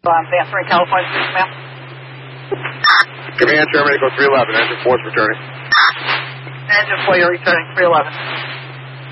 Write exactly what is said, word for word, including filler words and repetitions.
Um, answering California Street, ma'am. Command Terminator three eleven, engine four is returning. Engine four, you're returning three eleven.